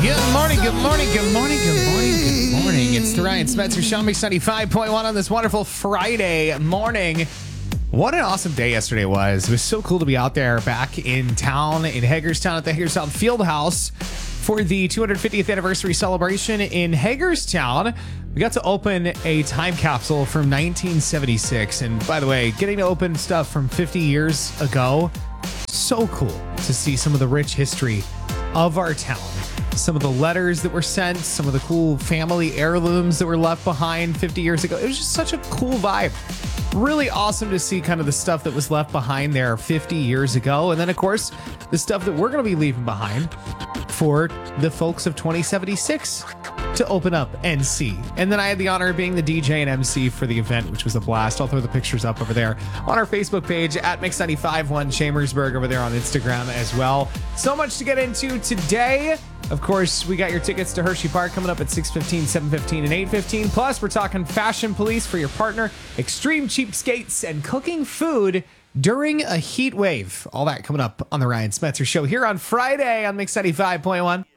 Good morning, good morning, good morning, good morning, good morning. It's the Ryan Spencer Show, Mix 95.1 on this wonderful Friday morning. What an awesome day yesterday was. It was so cool to be out there back in town in Hagerstown at the Hagerstown Fieldhouse for the 250th anniversary celebration in Hagerstown. We got to open a time capsule from 1976. And by the way, getting to open stuff from 50 years ago, so cool to see some of the rich history of our town. Some of the letters that were sent, some of the cool family heirlooms that were left behind 50 years ago. It was just such a cool vibe. Really awesome to see kind of the stuff that was left behind there 50 years ago. And then, of course, the stuff that we're going to be leaving behind for the folks of 2076 to open up and see. And then I had the honor of being the DJ and MC for the event, which was a blast. I'll throw the pictures up over there on our Facebook page at Mix951 Chambersburg over there on Instagram as well. So much to get into today. Of course, we got your tickets to Hershey Park coming up at 6:15, 7:15, and 8:15. Plus, we're talking Fashion Police for your partner, extreme cheapskates, and cooking food during a heat wave. All that coming up on the Ryan Spencer Show here on Friday on Mix 95.1.